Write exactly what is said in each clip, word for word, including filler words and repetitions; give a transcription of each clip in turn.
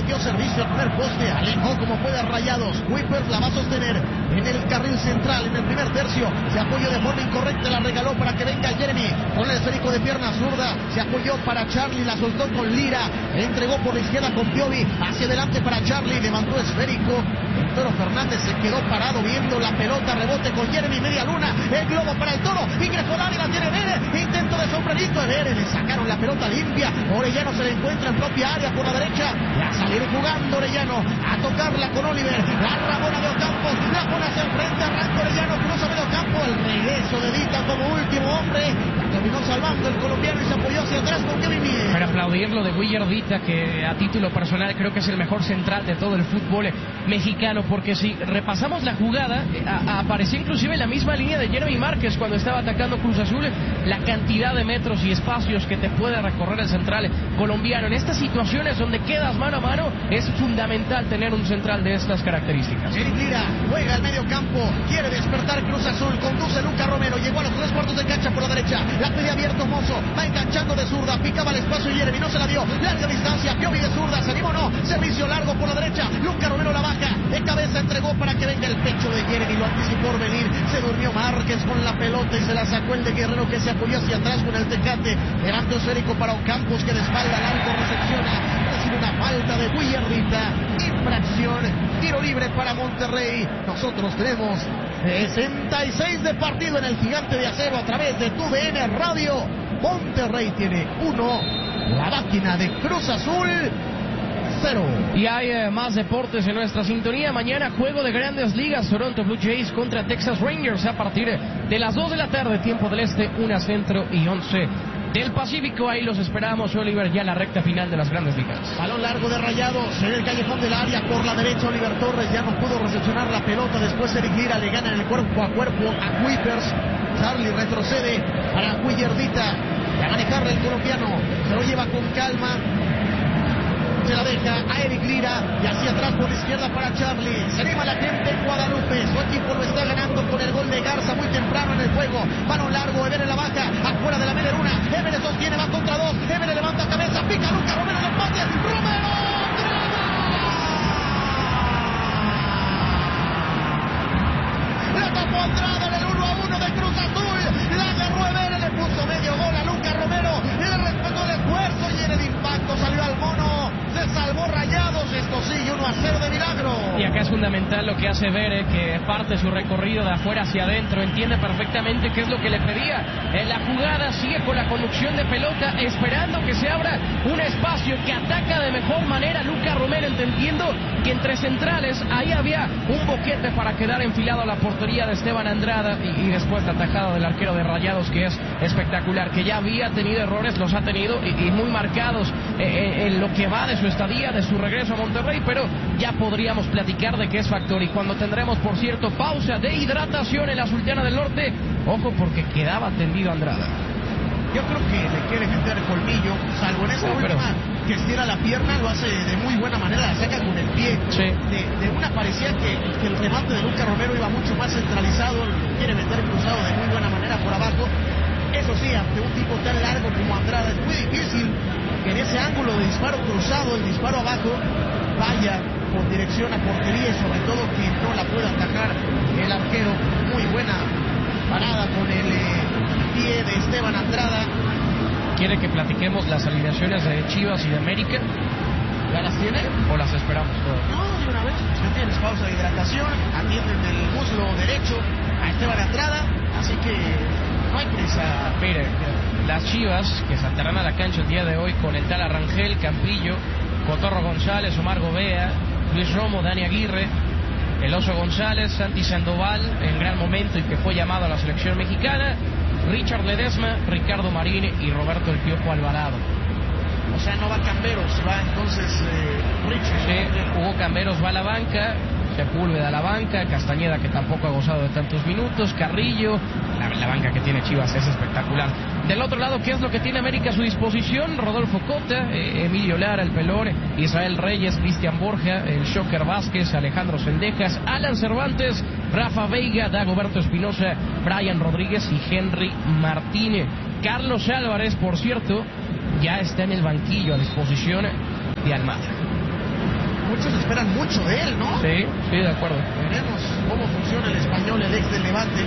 metió servicio al primer poste, alejó como puede a Rayados. Kuipers la va a sostener en el carril central, en el primer tercio. Se apoyó de forma incorrecta, la regaló para que venga Jeremy con el esférico de pierna zurda. Se apoyó para Charlie, la soltó con Lira. Entregó por la izquierda con Piovi. Hacia adelante para Charlie, levantó esférico. El Toro Fernández se quedó parado viendo la pelota. Rebote con Jeremy, media luna. El globo para el Toro. Ingresó al área, la tiene Vere. Intento de sombrerito de Vere. Le sacaron la pelota limpia. Orellano se le encuentra en propia área por la derecha. Y a salir jugando Orellano. A tocarla con Oliver. La rabona de Ocampos. La pone hacia el frente. Arranca Orellano. Cruza medio campo. El regreso de Dita como último hombre. La terminó salvando el colombiano y se apoyó hacia atrás con Kevin Miguel. Para aplaudirlo de Guiller Dita, que a título personal creo que es el mejor central de todo el fútbol mexicano, porque si repasamos la jugada, a, a, apareció inclusive la misma línea de Jeremy Márquez cuando estaba atacando Cruz Azul. La cantidad de metros y espacios que te puede recorrer el central colombiano en estas situaciones donde quedas mano a mano, es fundamental tener un central de estas características. Eric Lira juega al medio campo, quiere despertar Cruz Azul, conduce Luca Romero, llegó a los tres cuartos de cancha por la derecha, la pide abierto Mozo, va enganchando de zurda, picaba el espacio y Jeremy no se la dio, larga distancia, Piovi de zurda, se animó no, servicio largo por la derecha, Luca Romero la baja, de cabeza entregó para que venga el pecho de Jeremy, lo anticipó por venir, se durmió Márquez con la pelota y se la sacó el de Guerrero que se apoyó hacia atrás con el Tecate, levantó esférico para Ocampos que de espalda largo recepciona, recibe una falta de Guillermita, infracción, tiro libre para Monterrey. Nosotros tenemos sesenta y seis de partido en el Gigante de Acero a través de tu D N Radio. Monterrey tiene uno, la máquina de Cruz Azul cero. Y hay eh, más deportes en nuestra sintonía. Mañana juego de Grandes Ligas, Toronto Blue Jays contra Texas Rangers a partir de las dos de la tarde, tiempo del este, una centro y once del Pacífico. Ahí los esperamos, Oliver, ya en la recta final de las Grandes Ligas. Balón largo de Rayados en el callejón del área por la derecha. Oliver Torres ya no pudo recepcionar la pelota. Después Eric Lira le gana en el cuerpo a cuerpo a Kuipers. Charlie retrocede para Guillermita y a manejarle el colombiano. Se lo lleva con calma. Se la deja a Eric Lira y hacia atrás por la izquierda para Charlie. Se anima la gente en Guadalupe. Su equipo lo está ganando con el gol de Garza muy temprano en el juego. Balón largo, Evere la baja, afuera de la media luna. Evere sostiene, va contra dos. Evere levanta cabeza, pica Luca Romero, los pases. ¡Romero! La tapó Andrada en el uno a uno de Cruz Azul. La agarró Evere, le puso medio gol a Luca Romero. Le respetó el esfuerzo y en el impacto salió al mono. Se salvó Rayados, esto sí, uno a cero de milagro. Y acá es fundamental lo que hace Vere, que parte su recorrido de afuera hacia adentro, entiende perfectamente qué es lo que le pedía. En la jugada sigue con la conducción de pelota, esperando que se abra un espacio, que ataca de mejor manera Luca Romero, entendiendo que entre centrales ahí había un boquete para quedar enfilado a la portería de Esteban Andrada, y, y después la atajada del arquero de Rayados, que es espectacular, que ya había tenido errores, los ha tenido y, y muy marcados eh, en lo que va de su estadía, de su regreso a Monterrey, pero ya podríamos platicar de que es factor. Y cuando tendremos, por cierto, pausa de hidratación en la Sultana del Norte, ojo porque quedaba tendido Andrada. Yo creo que le quiere meter colmillo, salvo en esa oh, última pero... que estira la pierna, lo hace de muy buena manera, la saca con el pie. Sí. De, de una parecía que, que el remate de Luca Romero iba mucho más centralizado, lo quiere meter cruzado de muy buena manera por abajo. Eso sí, ante un tipo tan largo como Andrada es muy difícil que en ese ángulo de disparo cruzado, el disparo abajo, vaya con dirección a portería y sobre todo que no la pueda atajar el arquero. Muy buena parada con el eh, pie de Esteban Andrada. ¿Quiere que platiquemos las alineaciones de Chivas y de América? ¿Ya las tiene? ¿O las esperamos todas? No, de una vez. Si tienes pausa de hidratación, atienden del muslo derecho a Esteban Andrada, así que no hay prisa. Mire, las Chivas que saltarán a la cancha el día de hoy con el tal Arrangel, Campillo, Cotorro González, Omar Gobea, Luis Romo, Dani Aguirre, el Oso González, Santi Sandoval en gran momento y que fue llamado a la selección mexicana, Richard Ledesma, Ricardo Marín y Roberto El Piojo Alvarado. O sea, no va Camberos, va entonces eh, Richard. Sí, Hugo Camberos va a la banca, Sepúlveda a la banca, Castañeda, que tampoco ha gozado de tantos minutos, Carrillo, la, la banca que tiene Chivas es espectacular. Del otro lado, ¿qué es lo que tiene América a su disposición? Rodolfo Cota, eh, Emilio Lara, el Pelón, Israel Reyes, Cristian Borja, el Shocker Vázquez, Alejandro Sendejas, Alan Cervantes, Rafa Veiga, Dagoberto Espinosa, Brian Rodríguez y Henry Martínez. Carlos Álvarez, por cierto, ya está en el banquillo a disposición de Almada. muchos esperan mucho de él, ¿no? Sí, sí, de acuerdo. Veremos cómo funciona el español, el ex del Levante.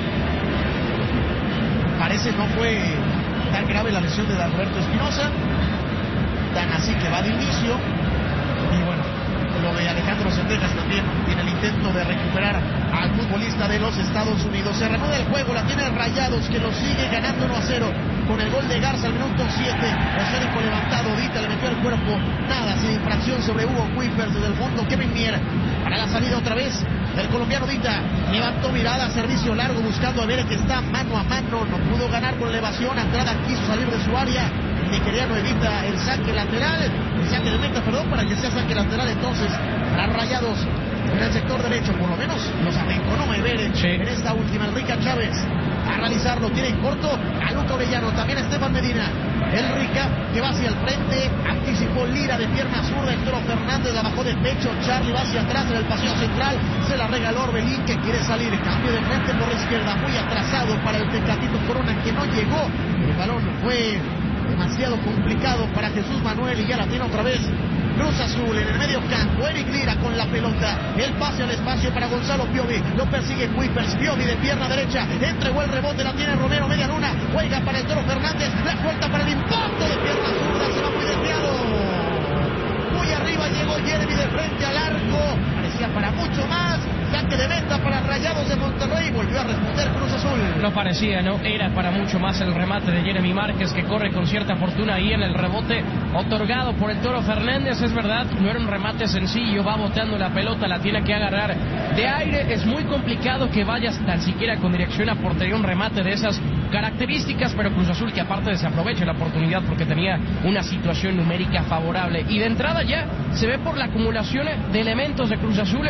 Parece no fue tan grave la lesión de Roberto Espinosa, tan así que va de inicio. Y bueno, lo de Alejandro Sendejas también en el intento de recuperar al futbolista de los Estados Unidos. Se reanuda el juego, la tiene Rayados, que lo sigue ganando uno a cero con el gol de Garza al minuto siete. Esférico levantado, Dita le metió el cuerpo, nada, sin infracción sobre Hugo Kuipers desde el fondo. Kevin Mier para la salida otra vez. El colombiano Dita levantó mirada, servicio largo buscando a ver que está mano a mano, no pudo ganar con elevación. Andrada quiso salir de su área, el nigeriano evita el saque lateral, el saque de meta, perdón, para que sea saque lateral entonces para Rayados en el sector derecho. Por lo menos los arrinconó Mevere sí. En esta última. Enrique Chávez a realizarlo, tiene en corto a Luca Orellano, también Estefan Medina. El Rica que va hacia el frente, anticipó Lira de pierna zurda, el Toro Fernández la bajó de pecho, Charlie va hacia atrás en el paseo central, se la regaló Orbelín que quiere salir, cambio de frente por la izquierda, muy atrasado para el Tecatito Corona que no llegó, el balón fue demasiado complicado para Jesús Manuel y ya la tiene otra vez Cruz Azul en el medio campo. Eric Lira con la pelota, el pase al espacio para Gonzalo Piovi, lo persigue Kuipers, Piovi de pierna derecha, entregó el rebote, la tiene Romero, media luna, juega para el Toro Fernández, la suelta para el impacto de pierna zurda, se va muy desviado, muy arriba llegó Jeremy de frente al arco, parecía para mucho más, saque de meta para Rayados de Monterrey, volvió a responder Cruz Azul. No parecía, no, era para mucho más el remate de Jeremy Márquez, que corre con cierta fortuna ahí en el rebote otorgado por el Toro Fernández. Es verdad, no era un remate sencillo, va boteando la pelota, la tiene que agarrar de aire, es muy complicado que vayas tan siquiera con dirección a portería un remate de esas características, pero Cruz Azul que aparte desaprovecha la oportunidad porque tenía una situación numérica favorable, y de entrada ya se ve por la acumulación de elementos de Cruz Azul,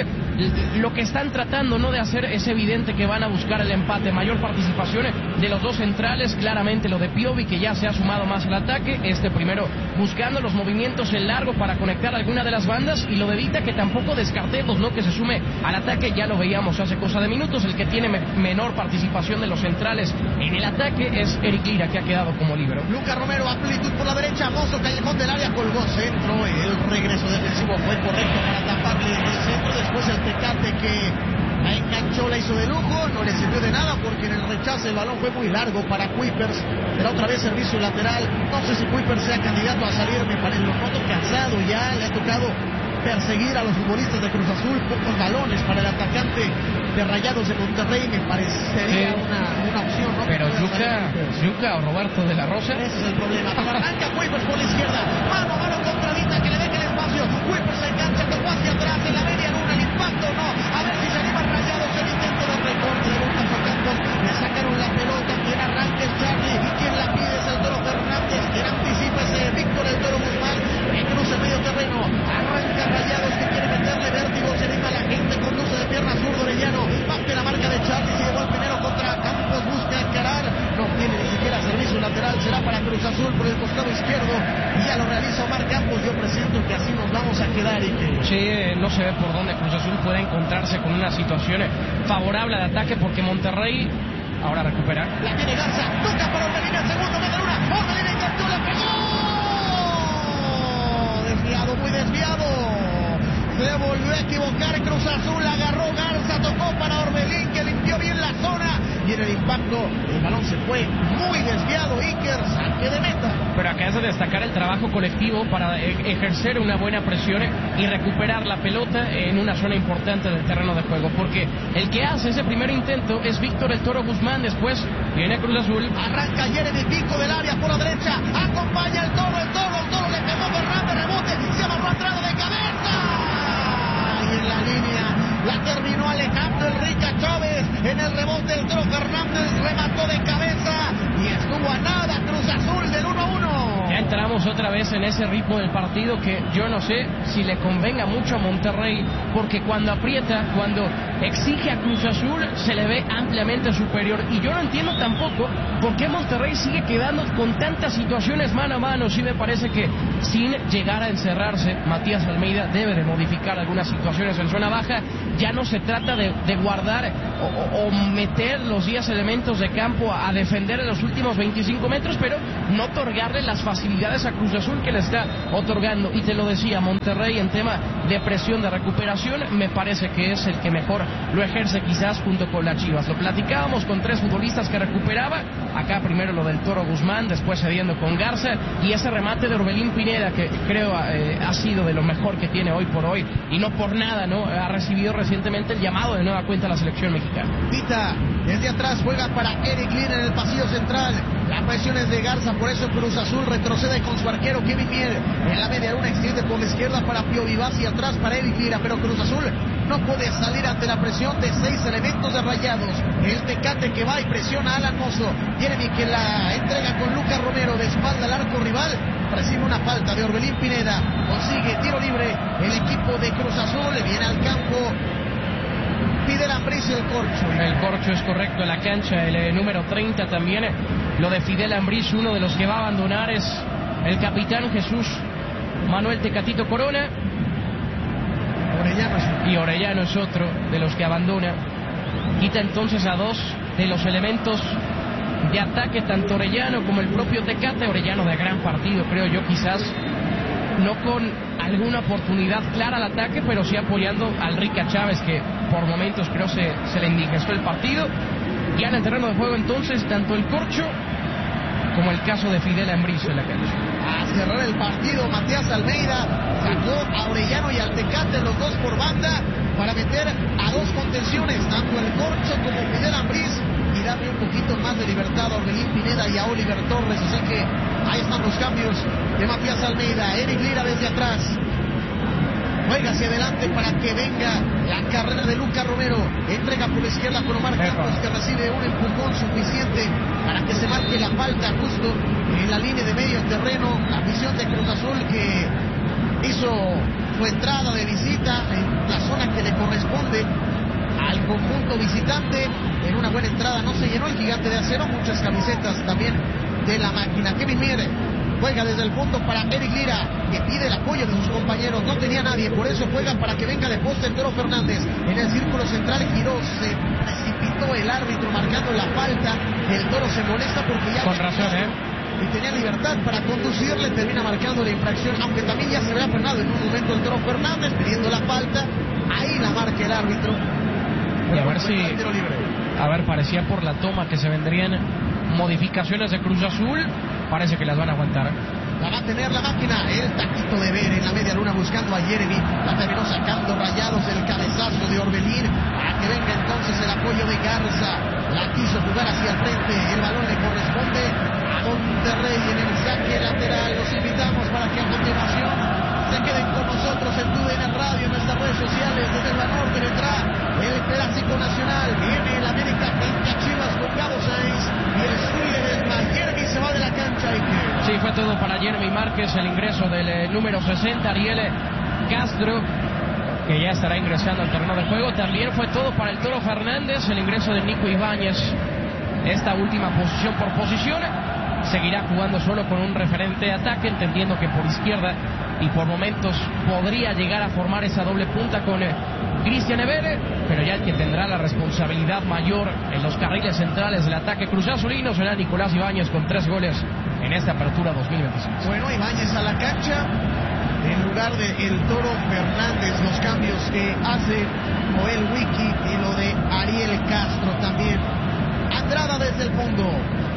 lo que están tratando no de hacer es evidente que van a buscar el empate, mayor participación de los dos centrales, claramente lo de Piovi que ya se ha sumado más al ataque, este primero buscando los movimientos en largo para conectar alguna de las bandas, y lo de Dita que tampoco descartemos, no que se sume al ataque, ya lo veíamos hace cosa de minutos, el que tiene me menor participación de los centrales en el ataque es Eric Lira, que ha quedado como líbero. Lucas Romero, amplitud por la derecha, Mozo, callejón del área, colgó centro, el regreso defensivo fue correcto para taparle el centro, después el Tecate que la enganchó, la hizo de lujo, no le sirvió de nada porque en el rechace el balón fue muy largo para Kuipers, era otra vez servicio lateral, no sé si Kuipers sea candidato a salir, me parece, lo noto cansado ya, le ha tocado perseguir a los futbolistas de Cruz Azul, pocos balones para el atacante de Rayados de Monterrey, me parecería sí. una, una opción, ¿no? Pero Yuca, Yuca o Roberto de la Rosa, ese es el problema. Arranca Kuipers por la izquierda, mano a mano contra Dita, que le deje el espacio, Kuipers se engancha, tocó hacia atrás, en la media luna, el impacto no, a ver si se anima Rayados, el intento de recorte de Lucas Ocampos, le sacaron la pelota, quien arranca es Charlie, quien la pide es el Toro Fernández, quien anticipa es Víctor el Toro Guzmán, en cruce medio terreno, arranca Rayados que quiere meterle vértigo, se anima la gente, conduce de pierna zurdo Orellano, parte la marca de Charlie, se llevó el primero contra Campos, busca encarar, no tiene ni siquiera servicio lateral, será para Cruz Azul por el costado izquierdo, y ya lo realiza Omar Campos, yo presiento que así nos vamos a quedar y que... Sí, no se ve por dónde Cruz Azul puede encontrarse con una situación favorable de ataque, porque Monterrey ahora recupera. La tiene Garza, toca para Orbelín, el segundo, media luna, Orbelín intentó, la pegó, desviado, muy desviado, se volvió a equivocar Cruz Azul, agarró Garza, tocó para Orbelín que limpió bien la zona y en el impacto el balón se fue muy desviado, Iker, saque de meta. Pero acá es de destacar el trabajo colectivo para ejercer una buena presión y recuperar la pelota en una zona importante del terreno de juego, porque el que hace ese primer intento es Víctor el Toro Guzmán, después viene Cruz Azul. Arranca Jeremy Pico del área por la derecha, acompaña el Toro, el Toro, el Toro le pegó Fernández, rebote, se amarró atrás de cabeza. En la línea, la terminó Alejandro Enrique Chávez, en el rebote el Toro Fernández remató de cabeza y estuvo a nada Cruz Azul del uno a uno. Ya entramos otra vez en ese ritmo del partido que yo no sé si le convenga mucho a Monterrey, porque cuando aprieta, cuando exige a Cruz Azul, se le ve ampliamente superior, y yo no entiendo tampoco por qué Monterrey sigue quedando con tantas situaciones mano a mano. Sí me parece que sin llegar a encerrarse, Matías Almeida debe de modificar algunas situaciones en zona baja. Ya no se trata de, de guardar o, o meter los diez elementos de campo a, a defender en los últimos veinticinco metros, pero no otorgarle las facilidades confianza Cruz Azul que le está otorgando. Y te lo decía, Monterrey en tema de presión, de recuperación, me parece que es el que mejor lo ejerce quizás junto con las Chivas. Lo platicábamos con tres futbolistas que recuperaba. Acá primero lo del Toro Guzmán, después cediendo con Garza, y ese remate de Orbelín Pineda que creo eh, ha sido de lo mejor que tiene hoy por hoy, y no por nada, ¿no? Ha recibido recientemente el llamado de nueva cuenta a la selección mexicana. Vita, desde atrás juega para Eric Lira en el pasillo central. La presión es de Garza, por eso Cruz Azul retrocede con su arquero Kevin Mier. En la media luna extiende por la izquierda para Pío Vivas y atrás para Eric Lira, pero Cruz Azul no puede salir ante la presión de seis elementos de Rayados. El Tecate que va y presiona a Alan Mozo. Jeremy que la entrega con Lucas Romero de espalda al arco rival. Recibe una falta de Orbelín Pineda. Consigue tiro libre el equipo de Cruz Azul. Viene al campo Fidel Ambriz, el Corcho. El Corcho es correcto en la cancha. El eh, número treinta también. Eh, lo de Fidel Ambriz, uno de los que va a abandonar es el capitán Jesús Manuel Tecatito Corona. Orellano es... Y Orellano es otro de los que abandona. Quita entonces a dos de los elementos de ataque, tanto Orellano como el propio Tecate. Orellano de gran partido, creo yo, quizás no con alguna oportunidad clara al ataque, pero sí apoyando al Rica Chávez, que por momentos creo se, se le indigestó el partido. Ya en el terreno de juego entonces tanto el Corcho como el caso de Fidel Ambriz en la cancha. A cerrar el partido, Matías Almeida sacó a Orellano y al Tecate, los dos por banda, para meter a dos contenciones, tanto el Corcho como Fidel Ambriz, y darle un poquito más de libertad a Orbelín Pineda y a Oliver Torres. Así que ahí están los cambios de Matías Almeida. Eric Lira desde atrás juega hacia adelante para que venga la carrera de Lucas Romero. Entrega por la izquierda con Omar Campos, que recibe un empujón suficiente para que se marque la falta justo en la línea de medio terreno. La afición de Cruz Azul que hizo su entrada de visita en la zona que le corresponde al conjunto visitante. En una buena entrada no se llenó el Gigante de Acero. Muchas camisetas también de la máquina. Kevin Mier juega desde el fondo para Eric Lira, que pide el apoyo de sus compañeros. No tenía nadie, por eso juega para que venga de poste el Toro Fernández. En el círculo central giró, se precipitó el árbitro marcando la falta. El Toro se molesta porque ya... Con razón, ¿eh? Y tenía libertad para conducirle, termina marcando la infracción, aunque también ya se había frenado en un momento el Toro Fernández pidiendo la falta. Ahí la marca el árbitro. Y a ver si... A ver, parecía por la toma que se vendrían modificaciones de Cruz Azul. Parece que las van a aguantar. La va a tener la máquina. El taquito de ver en la media luna buscando a Jeremy. La terminó sacando Rayados el cabezazo de Orbelín. Para que venga entonces el apoyo de Garza. La quiso jugar hacia el frente. El balón le corresponde a Monterrey en el saque lateral. Los invitamos para que a continuación se queden con nosotros en Tu D N Radio, en nuestras redes sociales. Desde el norte vendrá el Clásico Nacional. Viene el América frente a Chivas con Gabo Sainz. Y el Zulia de Jeremy se va de la cancha. Y que... Sí, fue todo para Jeremy Márquez, el ingreso del eh, número sesenta, Ariel Castro, que ya estará ingresando al terreno de juego. También fue todo para el Toro Fernández, el ingreso de Nico Ibáñez. Esta última posición por posición. Seguirá jugando solo con un referente de ataque, entendiendo que por izquierda y por momentos podría llegar a formar esa doble punta con eh, Cristian Evere, pero ya el que tendrá la responsabilidad mayor en los carriles centrales del ataque cruzazulino será Nicolás Ibáñez, con tres goles en esta apertura dos mil veintiséis. Bueno, Ibáñez a la cancha en lugar de el Toro Fernández. Los cambios que hace Joel Wiki y lo de Ariel Castro también. Andrada desde el fondo.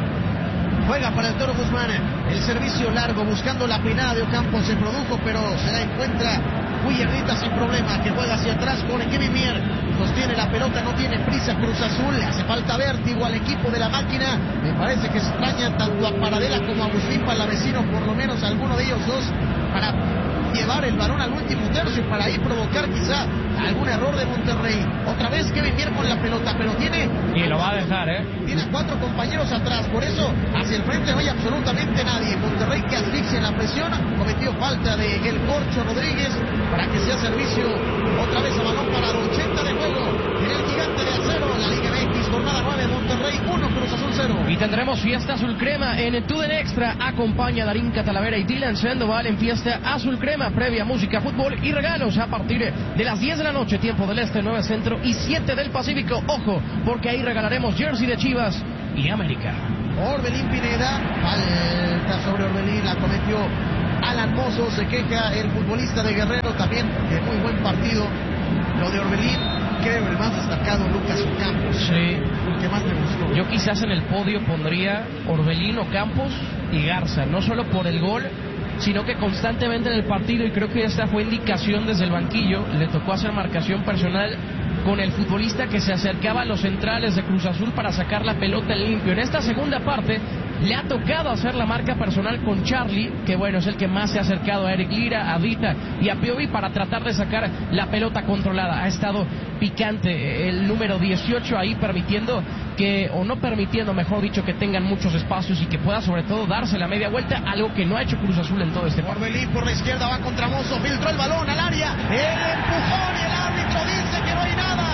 Juega para el Toro Guzmán. El servicio largo buscando la peinada de Ocampo se produjo, pero se la encuentra Guillermita sin problema, que juega hacia atrás con Kevin Mier. Sostiene la pelota, no tiene prisa Cruz Azul. Le hace falta vértigo al equipo de la máquina. Me parece que extraña tanto a Paradela como a Agustín Palavecino, por lo menos alguno de ellos dos, para llevar el balón al último tercio, para ahí provocar quizá algún error de Monterrey. Otra vez Kevin Mier con la pelota, pero tiene... Y lo va a dejar, ¿eh? Tiene cuatro compañeros atrás, por eso hacia el frente no hay absolutamente nadie. Monterrey que asfixia en la presión, cometió falta de El Corcho Rodríguez para que sea servicio otra vez a balón parado. ochenta de juego en el Gigante de Acero, la Liga M X, jornada nueve, Monterrey uno, Cruz Azul cero. Y tendremos fiesta azul crema en Tu D N Extra. Acompaña a Darín Catalavera y Dylan Sandoval en fiesta azul crema, previa música, fútbol y regalos a partir de las diez de la noche, tiempo del Este, nueve Centro y siete del Pacífico. Ojo, porque ahí regalaremos jersey de Chivas y América. Orbelín Pineda. Falta sobre Orbelín, la cometió Alan Mozo. Se queja el futbolista de Guerrero también de muy buen partido. Lo de Orbelín, creo el más destacado, Lucas Ocampos. Sí. El que más me gustó. Yo quizás en el podio pondría Orbelín, Ocampos y Garza, no solo por el gol, sino que constantemente en el partido, y creo que esta fue indicación desde el banquillo, le tocó hacer marcación personal con el futbolista que se acercaba a los centrales de Cruz Azul para sacar la pelota en limpio. En esta segunda parte le ha tocado hacer la marca personal con Charlie, que bueno, es el que más se ha acercado a Eric Lira, a Dita y a Piovi para tratar de sacar la pelota controlada. Ha estado picante el número dieciocho ahí, permitiendo que, o no permitiendo, mejor dicho, que tengan muchos espacios y que pueda sobre todo darse la media vuelta, algo que no ha hecho Cruz Azul en todo este partido. Orbelín por la izquierda va contra Mozo, filtró el balón al área, el empujón y el árbitro dice que no hay nada.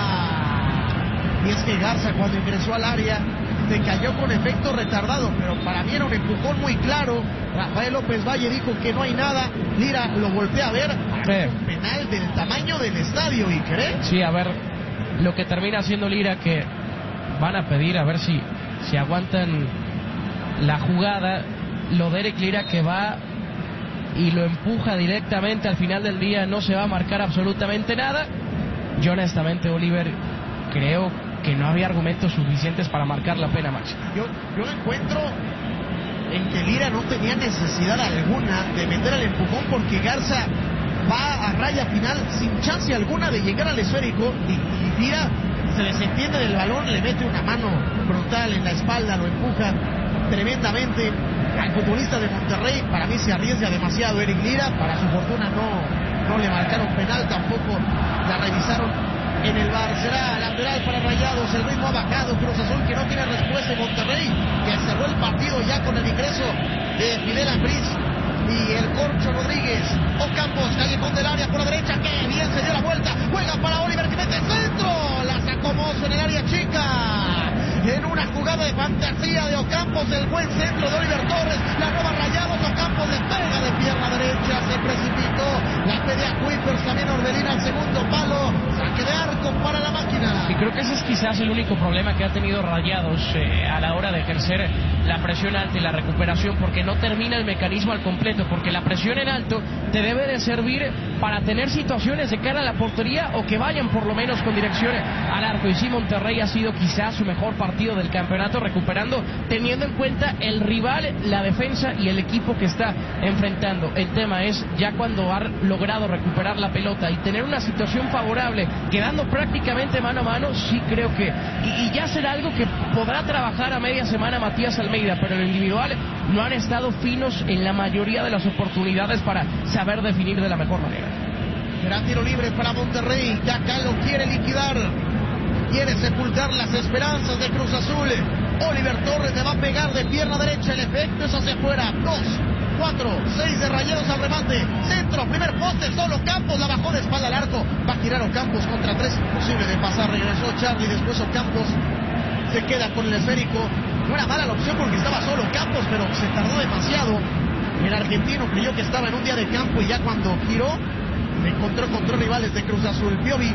Y es que Garza, cuando ingresó al área, se cayó con efecto retardado, pero para mí era un empujón muy claro. Rafael López Valle dijo que no hay nada. Lira lo voltea a ver. Sí. Un penal del tamaño del estadio, ¿y cree? Sí, a ver, lo que termina haciendo Lira, que van a pedir a ver si, si aguantan la jugada. Lo de Eric Lira, que va y lo empuja directamente, al final del día no se va a marcar absolutamente nada. Yo honestamente, Oliver, creo que no había argumentos suficientes para marcar la pena máxima. Yo, yo encuentro en que Lira no tenía necesidad alguna de meter el empujón, porque Garza va a raya final sin chance alguna de llegar al esférico, y, y Lira se desentiende del balón, le mete una mano brutal en la espalda, lo empuja tremendamente al futbolista de Monterrey. Para mí se arriesga demasiado Eric Lira. Para su fortuna no, no le marcaron penal, tampoco la revisaron en el V A R. Será lateral para Rayados. El ritmo ha bajado. Cruz Azul, que no tiene respuesta. En Monterrey, que cerró el partido ya con el ingreso de Fidel Ambriz y el Corcho Rodríguez. Ocampos, callejón del área por la derecha. Que bien se dio la vuelta. Juega para Oliver, que mete centro. La sacó Mozo en el área chica. En una jugada de fantasía de Ocampos, el buen centro de Oliver Torres. La roba Rayados. Ocampos le pega de pierna derecha. Se precipitó. La pedía Kuipers, también Orbelín al segundo palo. Saque de arco para la máquina. Y creo que ese es quizás el único problema que ha tenido Rayados eh, a la hora de ejercer la presión alta y la recuperación, porque no termina el mecanismo al completo, porque la presión en alto te debe de servir para tener situaciones de cara a la portería, o que vayan por lo menos con dirección al arco. Y sí, Monterrey ha sido quizás su mejor partido del campeonato, recuperando, teniendo en cuenta el rival, la defensa y el equipo que está enfrentando. El tema es ya cuando ha logrado recuperar la pelota y tener una situación favorable, quedando prácticamente mano a mano, sí creo que, y, y ya será algo que podrá trabajar a media semana Matías Almeida, pero en lo individual no han estado finos en la mayoría de las oportunidades para saber definir de la mejor manera. Será tiro libre para Monterrey. Ya acá lo quiere liquidar, quiere sepultar las esperanzas de Cruz Azul. Oliver Torres le va a pegar de pierna derecha, el efecto es hacia afuera. Dos, cuatro, seis de Rayados al remate. Centro, primer poste, solo Campos, la bajó de espalda al arco. Va a girar Ocampos contra tres, imposible de pasar. Regresó Charlie, después Ocampos se queda con el esférico. No era mala la opción porque estaba solo Campos, pero se tardó demasiado. El argentino creyó que estaba en un día de campo, y ya cuando giró encontró con tres rivales de Cruz Azul. Piovi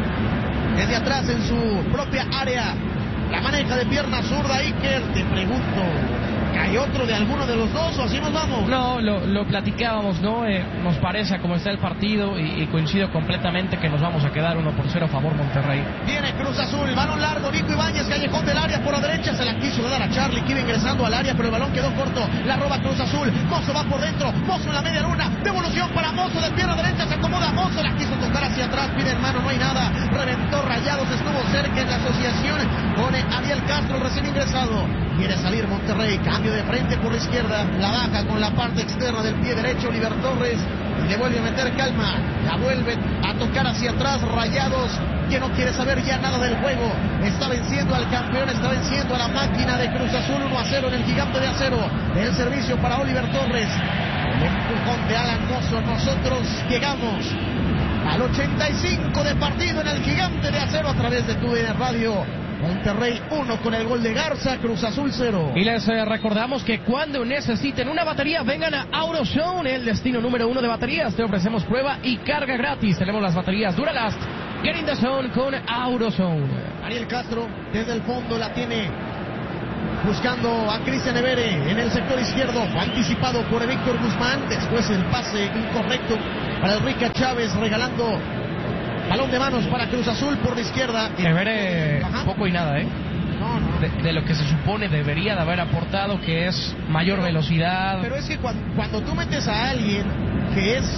desde atrás en su propia área, la maneja de pierna zurda. Iker, te pregunto, ¿hay otro de alguno de los dos o así nos vamos? No, lo, lo platicábamos, ¿no? Eh, nos parece como está el partido, y, y coincido completamente que nos vamos a quedar uno por cero a favor Monterrey. Viene Cruz Azul, balón largo, Nico Ibáñez, callejón del área por la derecha, se la quiso dar a Charlie, que iba ingresando al área, pero el balón quedó corto, la roba Cruz Azul. Mozo va por dentro, Mozo en la media luna, devolución para Mozo de pierna derecha, se acomoda Mozo, la quiso tocar hacia atrás, pide en mano, no hay nada, reventó Rayados, estuvo cerca en la asociación con Ariel Castro, recién ingresado. Quiere salir Monterrey, cambio de frente por la izquierda, la baja con la parte externa del pie derecho Oliver Torres, le vuelve a meter calma, la vuelve a tocar hacia atrás Rayados, que no quiere saber ya nada del juego, está venciendo al campeón, está venciendo a la máquina de Cruz Azul. Uno a cero en el Gigante de Acero. El servicio para Oliver Torres, el empujón de Alan Mozo. Nosotros llegamos al ochenta y cinco de partido en el Gigante de Acero a través de TUDN Radio. Monterrey uno con el gol de Garza, Cruz Azul cero. Y les eh, recordamos que cuando necesiten una batería, vengan a AutoZone, el destino número uno de baterías. Te ofrecemos prueba y carga gratis. Tenemos las baterías Duralast. Get in the zone con AutoZone. Ariel Castro desde el fondo la tiene buscando a Cristian Evere en el sector izquierdo, anticipado por Víctor Guzmán. Después el pase incorrecto para Enrique Chávez, regalando balón de manos para Cruz Azul por la izquierda. Evere, poco y nada, ¿eh? No, no. De, de lo que se supone debería de haber aportado, que es mayor pero, velocidad. Pero es que cuando, cuando tú metes a alguien que es,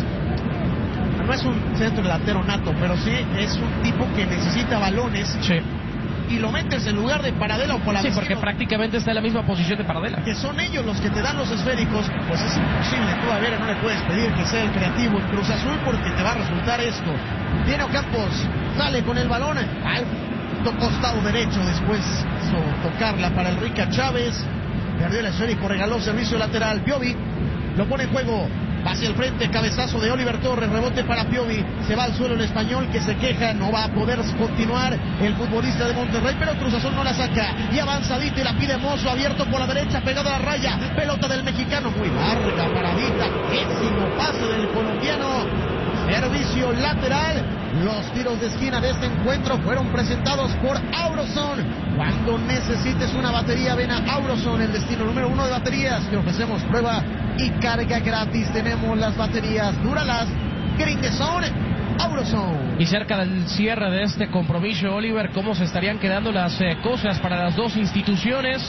no es un centro delantero nato, pero sí es un tipo que necesita balones. Sí. Y lo metes en lugar de Paradela o Palavecino. Sí, porque prácticamente está en la misma posición de Paradela. Que son ellos los que te dan los esféricos, pues es imposible. Tú a Vera no le puedes pedir que sea el creativo en Cruz Azul porque te va a resultar esto. Viene Ocampos, sale con el balón al costado derecho, después hizo tocarla para Enrique Chávez. Perdió el esférico, regaló servicio lateral. Piovi lo pone en juego. Hacia el frente, cabezazo de Oliver Torres, rebote para Piovi, se va al suelo el español que se queja, no va a poder continuar el futbolista de Monterrey, pero Cruz Azul no la saca, y avanzadita y la pide Mozo, abierto por la derecha, pegado a la raya, pelota del mexicano, muy larga, paradita, pésimo pase del colombiano, servicio lateral. Los tiros de esquina de este encuentro fueron presentados por Auroson. Cuando necesites una batería, ven a Auroson, el destino número uno de baterías. Te ofrecemos prueba y carga gratis. Tenemos las baterías Duralast, Grindeson, Auroson. Y cerca del cierre de este compromiso, Oliver, ¿cómo se estarían quedando las eh, cosas para las dos instituciones?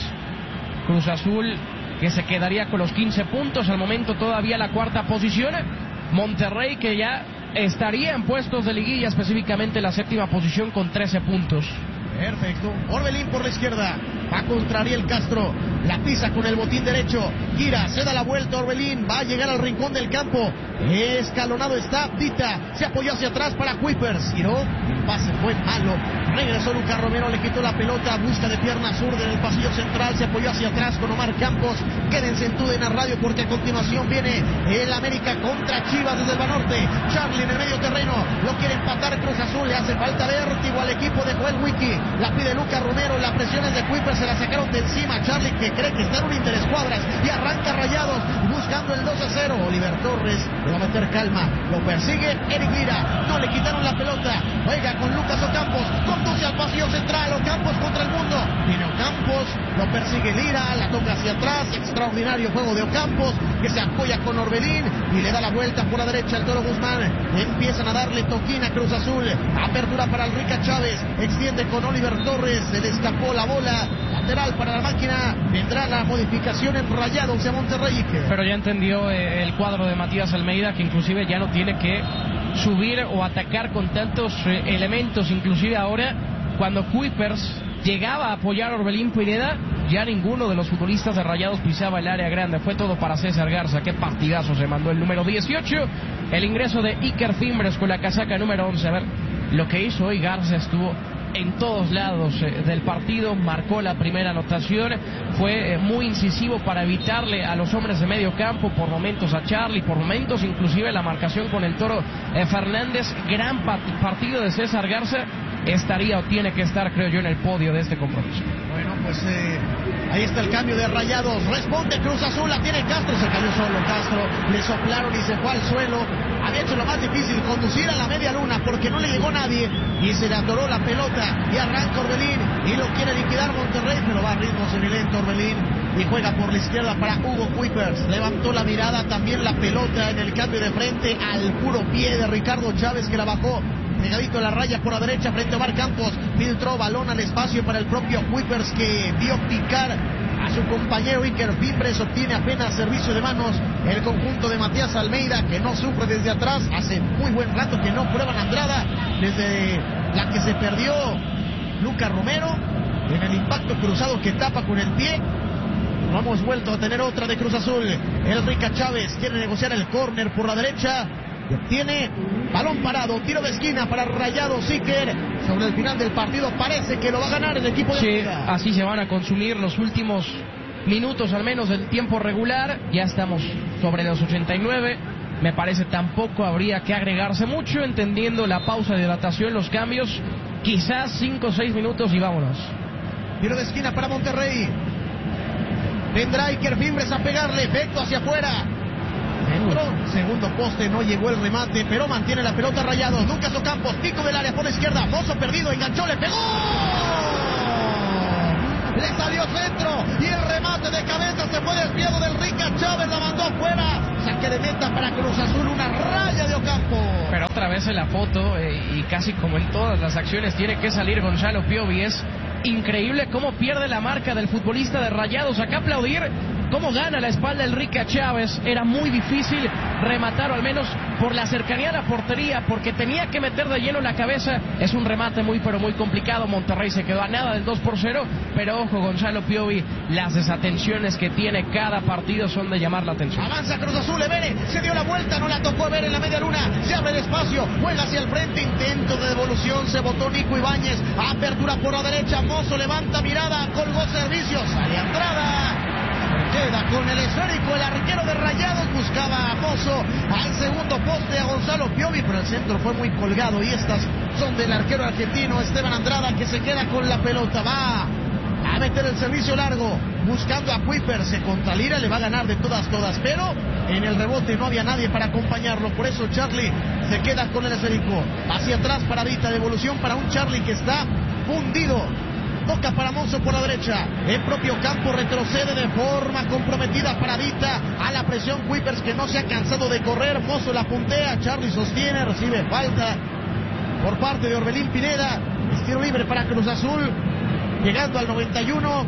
Cruz Azul, que se quedaría con los quince puntos, al momento todavía la cuarta posición. Monterrey, que ya estaría en puestos de liguilla, específicamente la séptima posición con trece puntos. Perfecto. Orbelín por la izquierda. Va contra Ariel Castro. La pisa con el botín derecho. Gira, se da la vuelta. Orbelín va a llegar al rincón del campo. Escalonado está Tita. Se apoyó hacia atrás para Kuipers. Giró. El pase fue malo. Regresó Lucas Romero. Le quitó la pelota. Busca de pierna zurda en el pasillo central. Se apoyó hacia atrás con Omar Campos. Quédense en Tudena Radio porque a continuación viene el América contra Chivas desde el Banorte. Charlie en el medio terreno. Lo quiere empatar Cruz Azul. Le hace falta vértigo al equipo de Joel Wiki. La pide Lucas Romero, la presión es de Kuipers, se la sacaron de encima. Charlie, que cree que está en un interescuadras y arranca Rayados buscando el dos a cero. Oliver Torres le va a meter calma, lo persigue Eric Lira, no le quitaron la pelota, juega con Lucas Ocampos, conduce al pasillo central, Ocampos contra el mundo, viene Ocampos, lo persigue Lira, la toca hacia atrás, extraordinario juego de Ocampos, que se apoya con Orbelín y le da la vuelta por la derecha al Toro Guzmán. Empiezan a darle toquina a Cruz Azul, apertura para Enrique Chávez, extiende con Oliver Torres, se le escapó la bola, lateral para la máquina, vendrá la modificación en Rayados hacia Monterrey. Pero ya entendió eh, el cuadro de Matías Almeida, que inclusive ya no tiene que subir o atacar con tantos eh, elementos, inclusive ahora cuando Kuipers llegaba a apoyar a Orbelín Pineda, ya ninguno de los futbolistas de Rayados pisaba el área grande, fue todo para César Garza. Qué partidazo se mandó el número dieciocho, el ingreso de Iker Fimbres con la casaca número once. A ver, lo que hizo hoy Garza estuvo en todos lados eh, del partido, marcó la primera anotación, fue eh, muy incisivo para evitarle a los hombres de medio campo, por momentos a Charlie, por momentos inclusive la marcación con el Toro eh, Fernández. Gran partido de César Garza, estaría o tiene que estar, creo yo, en el podio de este compromiso. Bueno, pues eh, ahí está el cambio de Rayados, responde Cruz Azul, la tiene Castro, se cayó solo Castro, le soplaron y se fue al suelo. Había hecho lo más difícil, conducir a la media luna porque no le llegó nadie y se le atoró la pelota y arranca Orbelín y lo quiere liquidar Monterrey, pero va a ritmo semilento Orbelín y juega por la izquierda para Hugo Kuipers. Levantó la mirada, también la pelota en el cambio de frente al puro pie de Ricardo Chávez, que la bajó pegadito a la raya por la derecha frente a Omar Campos. Filtró balón al espacio para el propio Kuipers, que vio picar a su compañero Iker Fimbres. Obtiene apenas servicio de manos el conjunto de Matías Almeida, que no sufre desde atrás. Hace muy buen rato que no prueban Andrada, desde la que se perdió Lucas Romero en el impacto cruzado que tapa con el pie. No hemos vuelto a tener otra de Cruz Azul. Enrique Chávez quiere negociar el córner por la derecha y obtiene balón parado, tiro de esquina para Rayados. Iker, sobre el final del partido parece que lo va a ganar el equipo de Sí, Liga. así se van a consumir los últimos minutos al menos del tiempo regular. Ya estamos sobre los ochenta y nueve. Me parece tampoco habría que agregarse mucho, entendiendo la pausa de hidratación, los cambios, quizás cinco o seis minutos y vámonos. Tiro de esquina para Monterrey. Vendrá Iker Fimbres a pegarle, efecto hacia afuera. Dentro, segundo poste, no llegó el remate, pero mantiene la pelota Rayados. Lucas Ocampos, pico del área por la izquierda, Mozo perdido, enganchó, le pegó. le salió centro y el remate de cabeza se fue desviado del Rica Chávez, la mandó afuera. Saque de meta para Cruz Azul, una raya de Ocampo. Pero otra vez en la foto, eh, y casi como en todas las acciones, tiene que salir Gonzalo Piovi. Es increíble cómo pierde la marca del futbolista de Rayados. Acá aplaudir cómo gana la espalda el Rica Chávez. Era muy difícil rematar, o al menos por la cercanía a la portería, porque tenía que meter de lleno la cabeza. Es un remate muy pero muy complicado. Monterrey se quedó a nada del dos por cero, pero ojo, Gonzalo Piovi, las desatenciones que tiene cada partido son de llamar la atención. Avanza Cruz Azul, Evere se dio la vuelta, no la tocó Evere en la media luna, se abre el espacio, juega hacia el frente, intento de devolución, se botó Nico Ibáñez, apertura por la derecha, Mozo levanta mirada, colgó servicio, sale Andrada, queda con el esférico el arquero de Rayados, buscaba a Mozo al segundo poste, a Gonzalo Piovi, pero el centro fue muy colgado y estas son del arquero argentino Esteban Andrada, que se queda con la pelota, va a meter el servicio largo, buscando a Kuiper, se contralira, le va a ganar de todas, todas, pero en el rebote no había nadie para acompañarlo, por eso Charlie se queda con el esférico, hacia atrás para Vita, devolución para un Charlie que está fundido, toca para Mozo por la derecha, el propio campo retrocede de forma comprometida para Vita, a la presión Kuipers que no se ha cansado de correr, Mozo la puntea, Charlie sostiene, recibe falta por parte de Orbelín Pineda, es tiro libre para Cruz Azul, llegando al noventa y uno,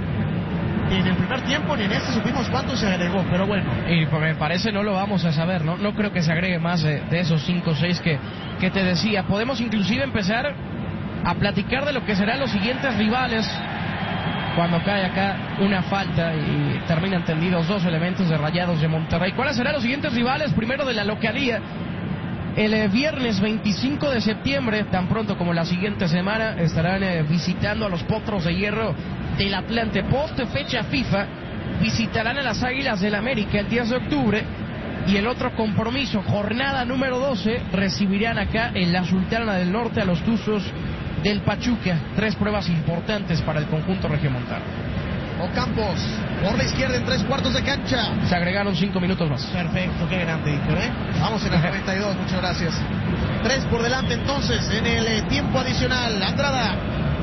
y en el primer tiempo ni en este supimos cuánto se agregó, pero bueno. Y me parece no lo vamos a saber, ¿no? No creo que se agregue más de, de esos cinco o seis que, que te decía. Podemos inclusive empezar a platicar de lo que serán los siguientes rivales cuando cae acá una falta y terminan tendidos dos elementos de Rayados de Monterrey. ¿Cuáles serán los siguientes rivales? Primero de la localía. El eh, viernes veinticinco de septiembre, tan pronto como la siguiente semana, estarán eh, visitando a los Potros de Hierro del Atlante. Post fecha FIFA, visitarán a las Águilas del América el diez de octubre. Y el otro compromiso, jornada número doce, recibirán acá en la Sultana del Norte a los Tuzos del Pachuca. Tres pruebas importantes para el conjunto regiomontano. Ocampos, por la izquierda en tres cuartos de cancha. Se agregaron cinco minutos más. Perfecto, qué grande, Víctor, ¿eh? Vamos en el noventa y dos, muchas gracias. Tres por delante entonces en el eh, tiempo adicional. Andrada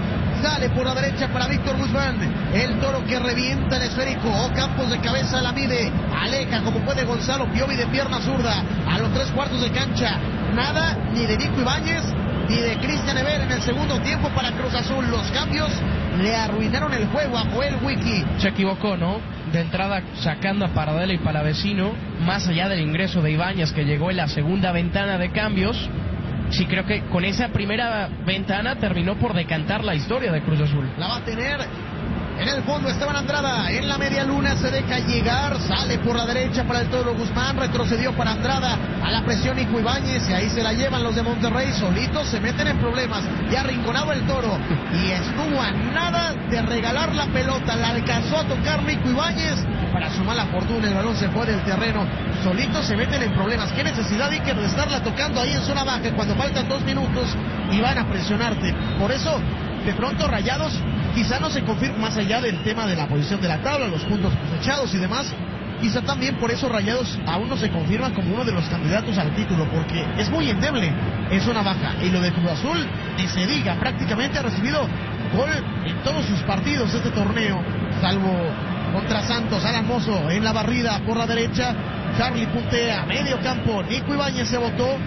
sale por la derecha para Víctor Guzmán. El Toro que revienta el esférico. Ocampos de cabeza la mide. Aleja como puede Gonzalo Piovi de pierna zurda. A los tres cuartos de cancha. Nada ni de Nico Ibáñez ni de Cristian Ever en el segundo tiempo para Cruz Azul. Los cambios le arruinaron el juego a Joel Wiki. Se equivocó, ¿no? De entrada sacando a Paradela y Palavecino, más allá del ingreso de Ibáñez que llegó en la segunda ventana de cambios. Sí, creo que con esa primera ventana terminó por decantar la historia de Cruz Azul. La va a tener en el fondo Esteban Andrada, en la media luna se deja llegar, sale por la derecha para el Toro Guzmán, retrocedió para Andrada, a la presión Nico Ibáñez y ahí se la llevan los de Monterrey, solitos se meten en problemas, ya arrinconaba el Toro y estuvo a nada de regalar la pelota, la alcanzó a tocar Nico Ibáñez, para su mala fortuna el balón se fue del terreno, solitos se meten en problemas, qué necesidad Iker de estarla tocando ahí en zona baja cuando faltan dos minutos y van a presionarte, por eso de pronto Rayados quizá no se confirma más allá del tema de la posición de la tabla, los puntos cosechados y demás, quizá también por eso Rayados aún no se confirma como uno de los candidatos al título, porque es muy endeble en zona baja, y lo de Cruz Azul, ni se diga, prácticamente ha recibido gol en todos sus partidos este torneo, salvo contra Santos. Alan Mozo en la barrida por la derecha, Charlie puntea, medio campo, Nico Ibáñez se botó,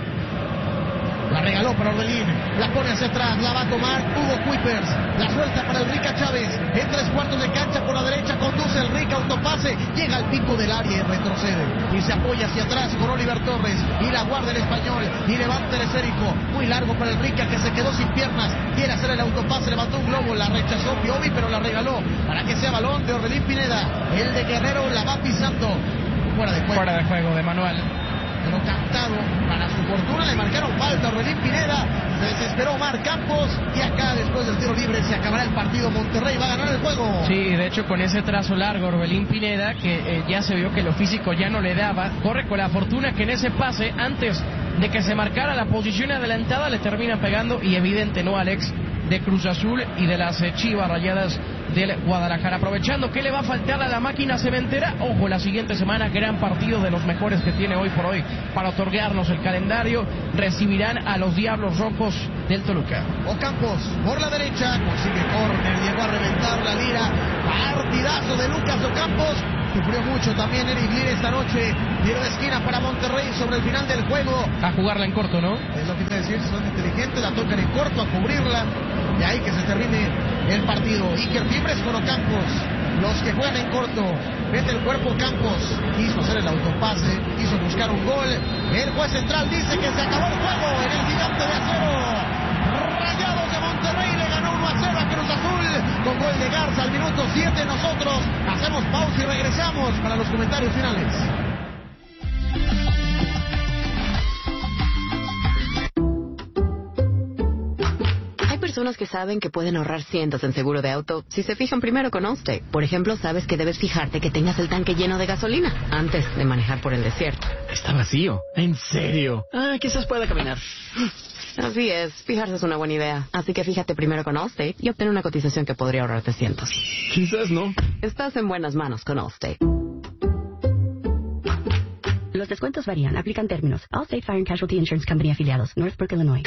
la regaló para Orbelín, la pone hacia atrás, la va a tomar Hugo Kuipers, la suelta para el Rica Chávez, en tres cuartos de cancha por la derecha, conduce el Rica, autopase, llega al pico del área y retrocede, y se apoya hacia atrás con Oliver Torres, y la guarda el español, y levanta el esférico, muy largo para el Rica que se quedó sin piernas, quiere hacer el autopase, levantó un globo, la rechazó Piovi, pero la regaló, para que sea balón de Orbelín Pineda, el de Guerrero la va pisando, fuera de juego. Fuera de juego de Manuel. Pero cantado, para su fortuna le marcaron falta a Orbelín Pineda, se desesperó Omar Campos y acá después del tiro libre se acabará el partido, Monterrey va a ganar el juego. Sí, de hecho con ese trazo largo Orbelín Pineda que eh, ya se vio que lo físico ya no le daba, corre con la fortuna que en ese pase antes de que se marcara la posición adelantada le termina pegando y evidente, ¿no, Alex? de Cruz Azul y de las eh, Chivas Rayadas del Guadalajara. Aprovechando, ¿qué le va a faltar a la máquina cementera? Ojo, la siguiente semana, gran partido de los mejores que tiene hoy por hoy para otorgarnos el calendario. Recibirán a los Diablos Rojos del Toluca. Ocampos por la derecha, consigue córner, llegó a reventar la Lira. Partidazo de Lucas Ocampos. Sufrió mucho también Eric Lira esta noche. Tiro de esquina para Monterrey sobre el final del juego. A jugarla en corto, ¿no? Es lo que te decir, son inteligentes, la tocan en corto a cubrirla. De ahí que se termine el partido. Iker Fibres con Ocampos. Los que juegan en corto, mete el cuerpo Campos. Quiso hacer el autopase, quiso buscar un gol. El juez central dice que se acabó el juego en el Gigante de Acero. Rayados de Monterrey le ganó uno a cero a Cruz Azul con gol de Garza al minuto siete. Nosotros hacemos pausa y regresamos para los comentarios finales. Personas que saben que pueden ahorrar cientos en seguro de auto si se fijan primero con Allstate. Por ejemplo, sabes que debes fijarte que tengas el tanque lleno de gasolina antes de manejar por el desierto. Está vacío. ¿En serio? Ah, quizás pueda caminar. Así es, fijarse es una buena idea. Así que fíjate primero con Allstate y obtén una cotización que podría ahorrarte cientos. Quizás no. Estás en buenas manos con Allstate. Los descuentos varían. Aplican términos. Allstate Fire and Casualty Insurance Company afiliados. Northbrook, Illinois.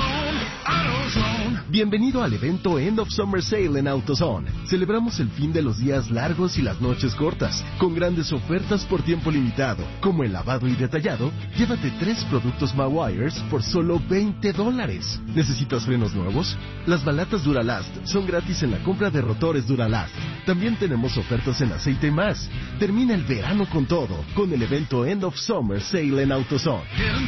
Bienvenido al evento End of Summer Sale en AutoZone. Celebramos el fin de los días largos y las noches cortas, con grandes ofertas por tiempo limitado, como el lavado y detallado. Llévate tres productos Mawires por solo veinte dólares. ¿Necesitas frenos nuevos? Las balatas Duralast son gratis en la compra de rotores Duralast. También tenemos ofertas en aceite y más. Termina el verano con todo, con el evento End of Summer Sale en AutoZone.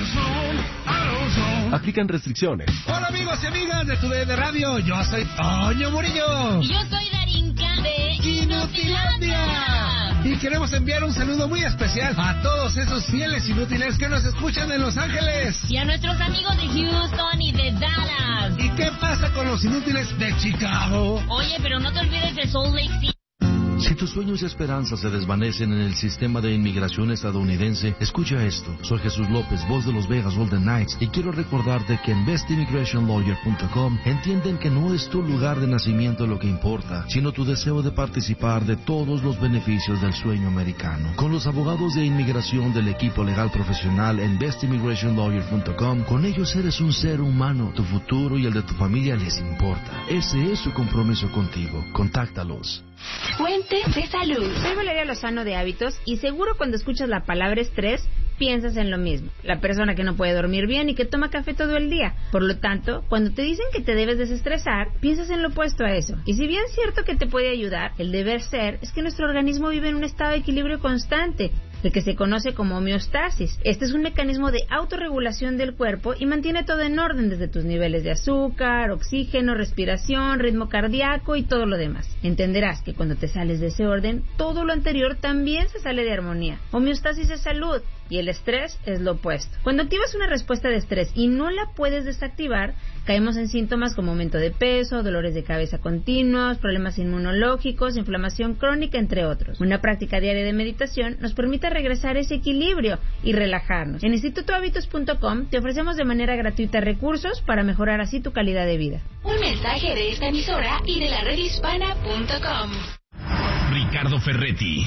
Aplican restricciones. Hola amigos y amigas de Tu D N Radio, yo soy Toño Murillo. Y yo soy Darinka de Inutilandia. Y queremos enviar un saludo muy especial a todos esos fieles inútiles que nos escuchan en Los Ángeles. Y a nuestros amigos de Houston y de Dallas. ¿Y qué pasa con los inútiles de Chicago? Oye, pero no te olvides de Salt Lake City. Si tus sueños y esperanzas se desvanecen en el sistema de inmigración estadounidense, escucha esto. Soy Jesús López, voz de los Vegas Golden Knights, y quiero recordarte que en best immigration lawyer punto com entienden que no es tu lugar de nacimiento lo que importa, sino tu deseo de participar de todos los beneficios del sueño americano. Con los abogados de inmigración del equipo legal profesional en best immigration lawyer punto com, con ellos eres un ser humano. Tu futuro y el de tu familia les importa. Ese es su compromiso contigo. Contáctalos. Fuentes de salud. Soy Valeria Lozano de Hábitos y seguro cuando escuchas la palabra estrés piensas en lo mismo. La persona que no puede dormir bien y que toma café todo el día. Por lo tanto, cuando te dicen que te debes desestresar, piensas en lo opuesto a eso. Y si bien es cierto que te puede ayudar, el deber ser es que nuestro organismo vive en un estado de equilibrio constante, el que se conoce como homeostasis. Este es un mecanismo de autorregulación del cuerpo y mantiene todo en orden, desde tus niveles de azúcar, oxígeno, respiración, ritmo cardíaco y todo lo demás. Entenderás que cuando te sales de ese orden, todo lo anterior también se sale de armonía. Homeostasis es salud y el estrés es lo opuesto. Cuando activas una respuesta de estrés y no la puedes desactivar, caemos en síntomas como aumento de peso, dolores de cabeza continuos, problemas inmunológicos, inflamación crónica, entre otros. Una práctica diaria de meditación nos permite regresar a ese equilibrio y relajarnos. En instituto hábitos punto com te ofrecemos de manera gratuita recursos para mejorar así tu calidad de vida. Un mensaje de esta emisora y de la red hispana punto com. Ricardo Ferretti,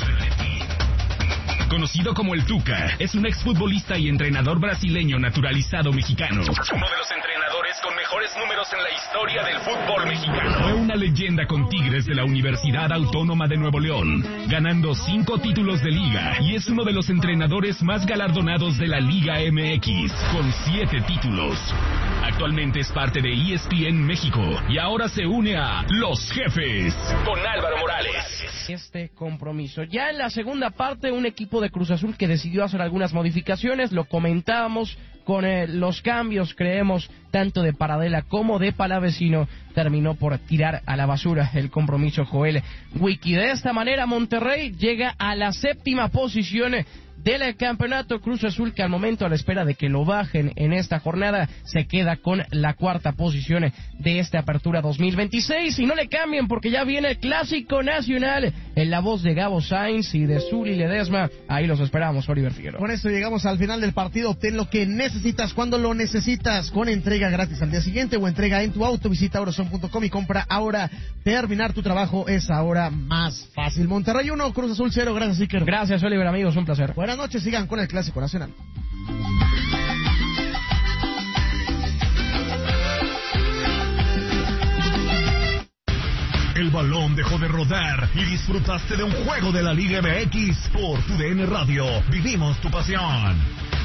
conocido como el Tuca, es un exfutbolista y entrenador brasileño naturalizado mexicano. Uno de los entrenadores con mejores números en la historia del fútbol mexicano. Fue una leyenda con Tigres de la Universidad Autónoma de Nuevo León, ganando cinco títulos de liga, y es uno de los entrenadores más galardonados de la Liga M X, con siete títulos. Actualmente es parte de E S P N México y ahora se une a Los Jefes con Álvaro Morales. Este compromiso. Ya en la segunda parte, un equipo de Cruz Azul que decidió hacer algunas modificaciones, lo comentábamos con eh, los cambios, creemos, tanto de Paradela como de Palavecino, terminó por tirar a la basura el compromiso Joel Wiki. De esta manera, Monterrey llega a la séptima posición del campeonato. Cruz Azul, que al momento, a la espera de que lo bajen en esta jornada, se queda con la cuarta posición de esta apertura dos mil veintiséis. Y no le cambien, porque ya viene el Clásico Nacional en la voz de Gabo Sainz y de Zuli Ledesma. Ahí los esperamos, Oliver Figueroa. Con esto llegamos al final del partido. Obtén lo que necesitas cuando lo necesitas, con entrega gratis al día siguiente o entrega en tu auto. Visita auroson punto com y compra ahora. Terminar tu trabajo es ahora más fácil. Monterrey uno, Cruz Azul cero. Gracias, Iker. Gracias, Oliver, amigos, un placer. Buenas noches, sigan con el Clásico Nacional. El balón dejó de rodar y disfrutaste de un juego de la Liga M X por tu D N Radio. Vivimos tu pasión.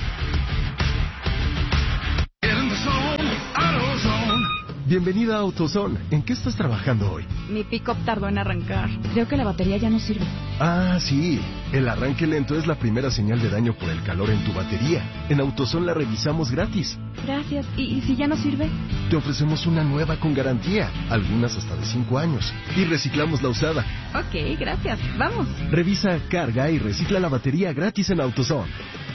Bienvenida a AutoZone. ¿En qué estás trabajando hoy? Mi pick-up tardó en arrancar. Creo que la batería ya no sirve. Ah, sí. El arranque lento es la primera señal de daño por el calor en tu batería. En AutoZone la revisamos gratis. Gracias. ¿Y, y si ya no sirve? Te ofrecemos una nueva con garantía, algunas hasta de cinco años. Y reciclamos la usada. Ok, gracias. Vamos. Revisa, carga y recicla la batería gratis en AutoZone.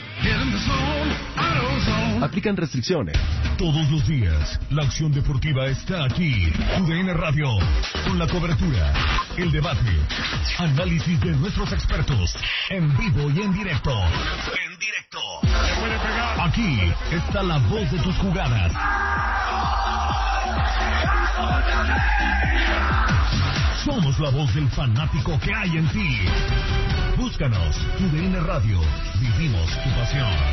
Aplican restricciones. Todos los días, la acción deportiva está aquí. U D N Radio, con la cobertura, el debate, análisis de nuestros expertos, en vivo y en directo. En directo. Aquí está la voz de tus jugadas. Somos la voz del fanático que hay en ti. Búscanos, U D N Radio. Vivimos tu pasión.